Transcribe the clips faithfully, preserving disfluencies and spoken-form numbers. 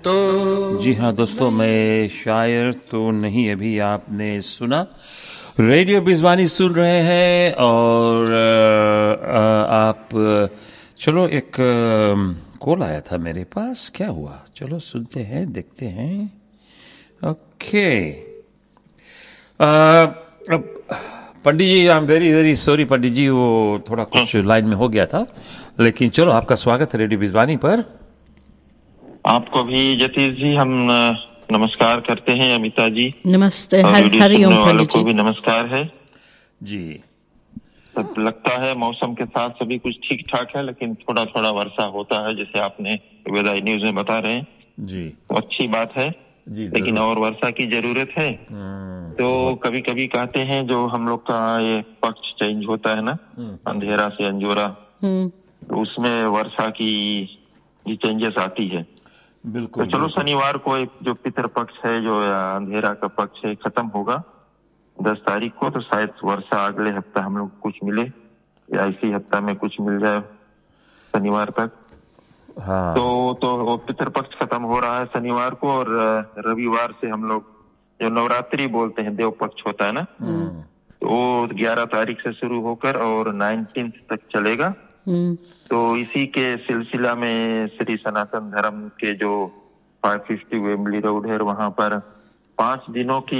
तो जी हाँ दोस्तों, मैं शायर तो नहीं, अभी आपने सुना रेडियो बिजवानी सुन रहे हैं। और आ, आ, आप चलो, एक कॉल आया था मेरे पास, क्या हुआ, चलो सुनते हैं, देखते हैं। ओके, अब पंडित जी, I am very very sorry पंडित जी, वो थोड़ा कुछ लाइन में हो गया था, लेकिन चलो, आपका स्वागत है रेडियो बिजवानी पर। आपको भी जतीश जी हम नमस्कार करते हैं। अमिता जी नमस्ते। और हर हरिओम पंडित को जी। भी नमस्कार है जी। सब लगता है मौसम के साथ सभी कुछ ठीक ठाक है, लेकिन थोड़ा थोड़ा वर्षा होता है, जैसे आपने वेदर न्यूज में बता रहे हैं जी, तो अच्छी बात है जी, लेकिन और वर्षा की जरूरत है। तो कभी कभी कहते हैं जो हम लोग का ये पक्ष चेंज होता है ना, अंधेरा से अंजोरा, तो उसमें वर्षा की चेंजेस आती है। बिल्कुल। तो चलो, शनिवार को एक जो पितर पक्ष है, जो अंधेरा का पक्ष है, खत्म होगा दस तारीख को, तो शायद वर्षा अगले हफ्ता हम लोग कुछ मिले या इसी हफ्ता में कुछ मिल जाए शनिवार तक। हाँ। तो तो वो पितर पक्ष खत्म हो रहा है शनिवार को, और रविवार से हम लोग जो नवरात्रि बोलते हैं, देव पक्ष होता है ना, तो वो ग्यारह तारीख से शुरू होकर और नाइनटीन तक चलेगा। तो इसी के सिलसिला में श्री सनातन धर्म के जो पाँच सौ पचास वेम्बली रोड है, वहां पर पांच दिनों की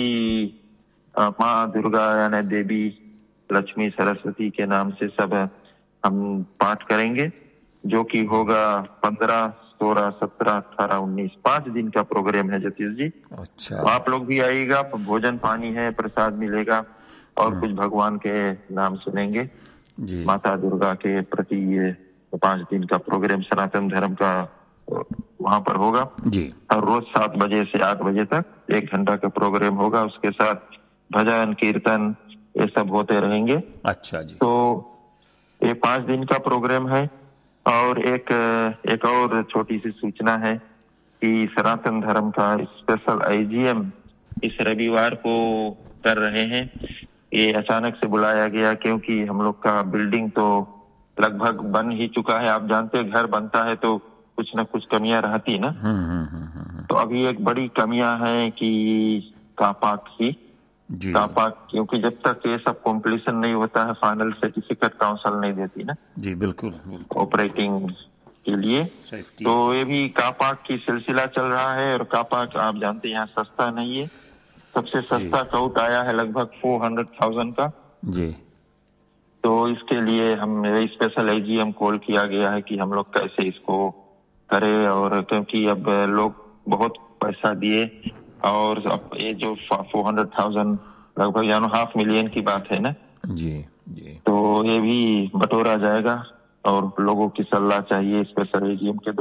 माँ दुर्गा यानी देवी लक्ष्मी सरस्वती के नाम से सब हम पाठ करेंगे, जो कि होगा पंद्रह सोलह सत्रह अठारह उन्नीस, पांच दिन का प्रोग्राम है जतीश जी। अच्छा। तो आप लोग भी आइएगा, भोजन पानी है, प्रसाद मिलेगा और कुछ भगवान के नाम सुनेंगे जी। माता दुर्गा के प्रति। ये पांच दिन का प्रोग्राम सनातन धर्म का वहां पर होगा जी। और रोज सात बजे से आठ बजे तक एक घंटा का प्रोग्राम होगा। उसके साथ भजन कीर्तन ये सब होते रहेंगे। अच्छा जी। तो ये पांच दिन का प्रोग्राम है। और एक एक और छोटी सी सूचना है कि सनातन धर्म का स्पेशल आईजीएम इस रविवार को कर रहे हैं। ये अचानक से बुलाया गया क्योंकि हम लोग का बिल्डिंग तो लगभग बन ही चुका है। आप जानते हैं, घर बनता है तो कुछ न कुछ कमियां रहती है ना। तो अभी एक बड़ी कमियां हैं कि कापाक की जी। कापाक, क्योंकि जब तक ये सब कॉम्प्लीशन नहीं होता है, फाइनल सर्टिफिकेट काउंसिल नहीं देती ना जी। बिल्कुल, बिल्कुल। ऑपरेटिंग के लिए। सेफ्टी। तो ये भी कापाक की सिलसिला चल रहा है। और कापाक आप जानते हैं यहाँ सस्ता नहीं है। सबसे सस्ता काउट आया है लगभग फोर हंड्रेड थाउजेंड का जी। तो इसके लिए हम स्पेशल आईजीएम कॉल किया गया है कि हम लोग कैसे इसको करें। और क्योंकि अब लोग बहुत पैसा दिए और अब ये जो फोर हंड्रेड थाउजेंड लगभग यानी हाफ मिलियन की बात है ना जी जी, तो ये भी बटोरा जाएगा और लोगों की सलाह चाहिए स्पेशल आईजीएम के